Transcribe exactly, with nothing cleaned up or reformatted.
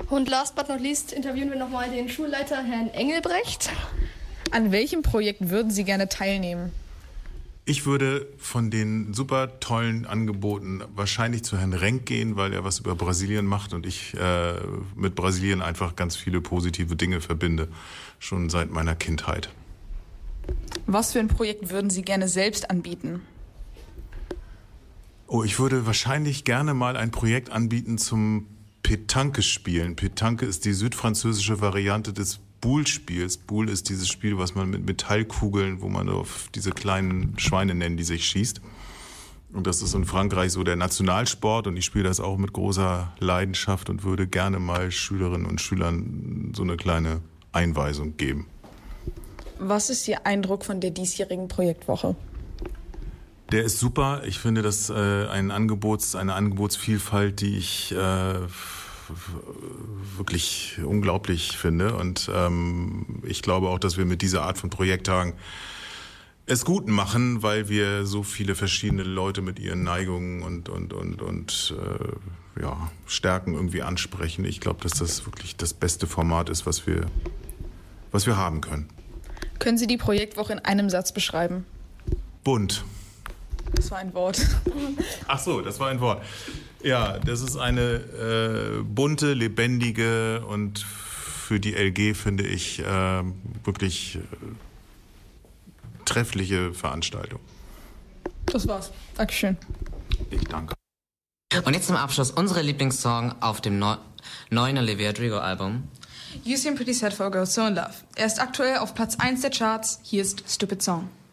Und last but not least interviewen wir nochmal den Schulleiter Herrn Engelbrecht. An welchem Projekt würden Sie gerne teilnehmen? Ich würde von den super tollen Angeboten wahrscheinlich zu Herrn Renk gehen, weil er was über Brasilien macht und ich äh, mit Brasilien einfach ganz viele positive Dinge verbinde, schon seit meiner Kindheit. Was für ein Projekt würden Sie gerne selbst anbieten? Oh, ich würde wahrscheinlich gerne mal ein Projekt anbieten zum Petanque spielen. Petanque ist die südfranzösische Variante des Boule-Spiels. Boule ist dieses Spiel, was man mit Metallkugeln, wo man auf diese kleinen Schweine nennen, die sich schießt. Und das ist in Frankreich so der Nationalsport und ich spiele das auch mit großer Leidenschaft und würde gerne mal Schülerinnen und Schülern so eine kleine Einweisung geben. Was ist Ihr Eindruck von der diesjährigen Projektwoche? Der ist super. Ich finde das äh, ein Angebots, eine Angebotsvielfalt, die ich äh, wirklich unglaublich finde. Und ähm, ich glaube auch, dass wir mit dieser Art von Projekttagen es gut machen, weil wir so viele verschiedene Leute mit ihren Neigungen und und und und äh, ja, Stärken irgendwie ansprechen. Ich glaube, dass das wirklich das beste Format ist, was wir was wir haben können. Können Sie die Projektwoche in einem Satz beschreiben? Bunt. Das war ein Wort. Ach so, das war ein Wort. Ja, das ist eine äh, bunte, lebendige und für die L G, finde ich, äh, wirklich äh, treffliche Veranstaltung. Das war's. Dankeschön. Ich danke. Und jetzt zum Abschluss unsere Lieblingssong auf dem neu- neuen Olivia Rodrigo-Album. You Seem Pretty Sad for a Girl So in Love. Er ist aktuell auf Platz eins der Charts. Hier ist Stupid Song.